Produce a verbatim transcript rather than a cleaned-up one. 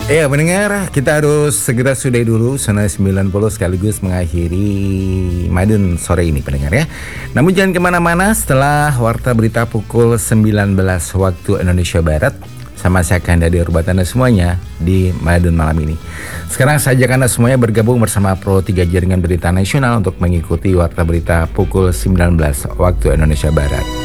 Ya pendengar, kita harus segera sudahi dulu Sonora sembilan puluh sekaligus mengakhiri Madun sore ini pendengar ya. Namun jangan kemana-mana, setelah Warta Berita pukul sembilan belas waktu Indonesia Barat, sama saya akan dari hormat Anda semuanya di Madun malam ini. Sekarang saya ajak Anda semuanya bergabung bersama Pro tiga Jaringan Berita Nasional untuk mengikuti Warta Berita pukul sembilan belas waktu Indonesia Barat.